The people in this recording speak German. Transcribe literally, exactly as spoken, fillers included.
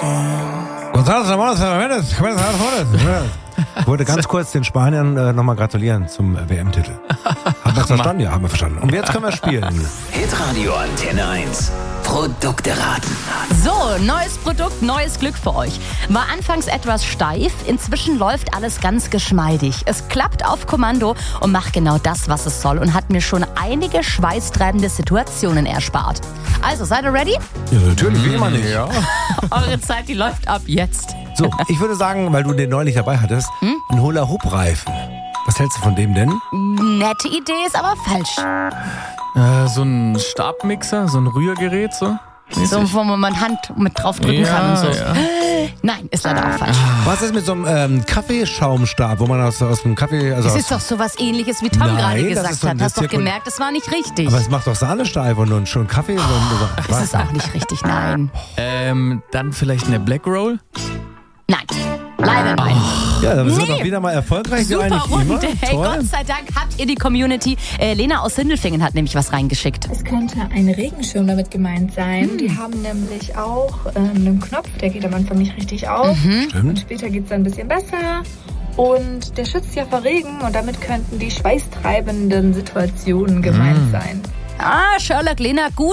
Ich wollte ganz kurz den Spaniern äh, nochmal gratulieren zum W M-Titel. Haben wir verstanden? Ja, haben wir verstanden. Und jetzt können wir spielen. Hitradio Antenne eins. Produkte raten. So, neues Produkt, neues Glück für euch. War anfangs etwas steif, inzwischen läuft alles ganz geschmeidig. Es klappt auf Kommando und macht genau das, was es soll und hat mir schon einige schweißtreibende Situationen erspart. Also, seid ihr ready? Ja, natürlich, wie immer nicht. Ja. Eure Zeit, die läuft ab jetzt. So, ich würde sagen, weil du den neulich dabei hattest, hm? ein Hula-Hoop-Reifen. Was hältst du von dem denn? Nette Idee, ist aber falsch. Äh, so ein Stabmixer, so ein Rührgerät, so? So, wo man Hand mit drauf drücken ja, kann und so. Ja. Nein, ist leider auch falsch. Was ist mit so einem ähm, Kaffeeschaumstab, wo man aus, aus dem Kaffee... Also das aus ist doch so was Ähnliches, wie Tom Nein, gerade das gesagt ist so ein hat. Hast doch Zirkel- gemerkt, das war nicht richtig. Aber es macht doch Sahnesteif und, und schon Kaffee. Oh, und, das ist auch nicht richtig, nein. Ähm, dann vielleicht eine Black Roll? Nein, leider nein. Ja, dann sind wir Nee. doch wieder mal erfolgreich. wie Super eigentlich immer. Runde. Hey, Toll. Gott sei Dank habt ihr die Community. Äh, Lena aus Sindelfingen hat nämlich was reingeschickt. Es könnte ein Regenschirm damit gemeint sein. Hm. Die haben nämlich auch ähm, einen Knopf, der geht am Anfang nicht richtig auf. Mhm. Und Stimmt. später geht es dann ein bisschen besser. Und der schützt ja vor Regen und damit könnten die schweißtreibenden Situationen gemeint sein. Ah, Sherlock, Lena, gut.